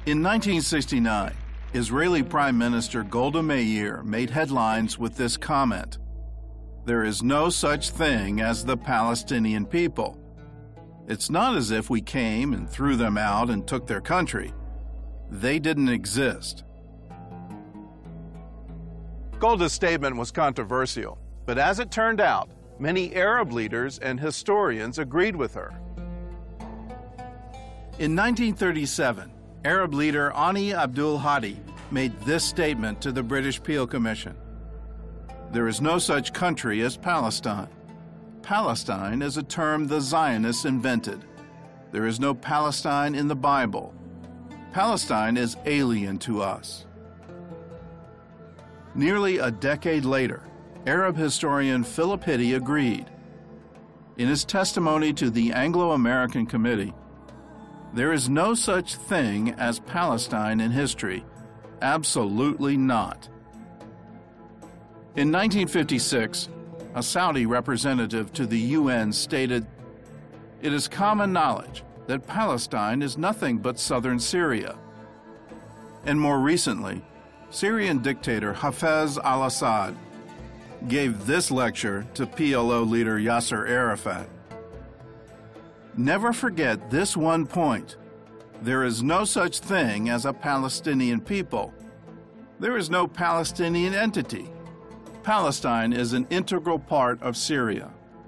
In 1969, Israeli Prime Minister Golda Meir made headlines with this comment: "There is no such thing as the Palestinian people. It's not as if we came and threw them out and took their country. They didn't exist." Golda's statement was controversial, but as it turned out, many Arab leaders and historians agreed with her. In 1937, Arab leader Ani Abdul Hadi made this statement to the British Peel Commission: "There is no such country as Palestine. Palestine is a term the Zionists invented. There is no Palestine in the Bible. Palestine is alien to us." Nearly a decade later, Arab historian Philip Hitti agreed. In his testimony to the Anglo-American Committee, "There is no such thing as Palestine in history. Absolutely not." In 1956, a Saudi representative to the UN stated, "It is common knowledge that Palestine is nothing but southern Syria." And more recently, Syrian dictator Hafez al-Assad gave this lecture to PLO leader Yasser Arafat. Never forget this one point: there is no such thing as a Palestinian people. There is no Palestinian entity. Palestine is an integral part of Syria.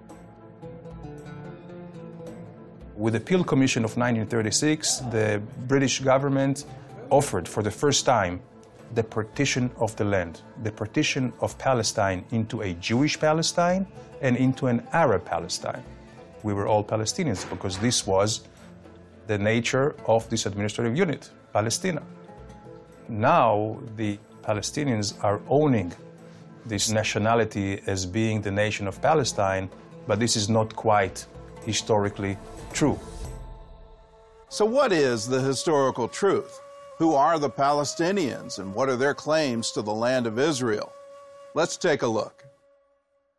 With the Peel Commission of 1936, the British government offered for the first time the partition of the land, the partition of Palestine into a Jewish Palestine and into an Arab Palestine. We were all Palestinians because this was the nature of this administrative unit, Palestina. Now the Palestinians are owning this nationality as being the nation of Palestine, but this is not quite historically true. So what is the historical truth? Who are the Palestinians and what are their claims to the land of Israel? Let's take a look.